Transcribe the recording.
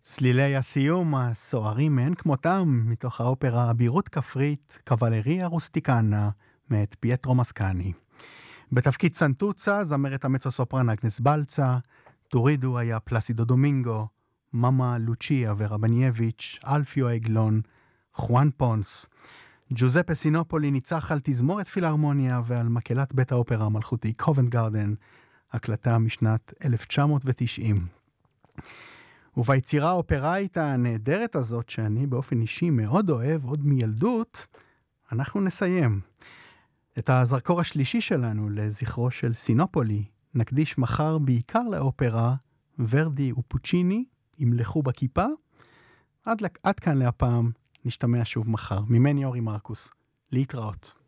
צלילי הסיום הסוערים מאין כמותם מתוך האופרה בירות כפרית קוולריה רוסטיקנה מאת פייטרו מסקני. בתפקיד סנטוצה זמרת המצו-סופרן אגנס בלצה, טורידו היה פלסידו דומינגו, מאמה לוצ'יה ורבנייביץ', אלפיו עגלון, חואן פונס. ג'וזפה סינופולי ניצח על תזמורת פילהרמוניה ועל מקהלת בית האופרה המלכותי קובנט גארדן, הקלטה משנת 1990. וביצירה האופראית הנהדרת הזאת, שאני באופן אישי מאוד אוהב עוד מילדות, אנחנו נסיים. את הזרקור השלישי שלנו לזכרו של סינופולי נקדיש מחר בעיקר לאופרה ורדי ופוצ'יני ימלכו בכיפה. עד כאן להפעם, נשתמע שוב מחר. ממני אורי מרקוס, להתראות.